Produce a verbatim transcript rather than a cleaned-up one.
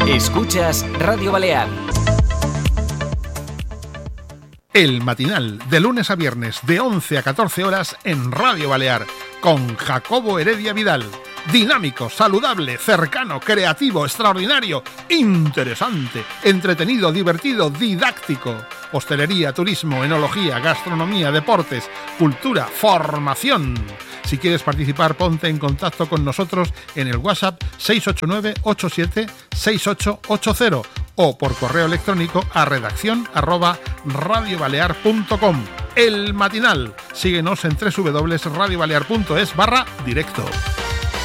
Escuchas Radio Balear. El Matinal, de lunes a viernes, de once a catorce horas en Radio Balear, con Jacobo Heredia Vidal. Dinámico, saludable, cercano, creativo, extraordinario, interesante, entretenido, divertido, didáctico. Hostelería, turismo, enología, gastronomía, deportes, cultura, formación. Si quieres participar, ponte en contacto con nosotros en el WhatsApp seis ocho nueve ocho siete seis ocho ocho cero o por correo electrónico a redacción arroba radiobalear punto com. El Matinal. Síguenos en doble u doble u doble u punto radio balear punto es barra directo.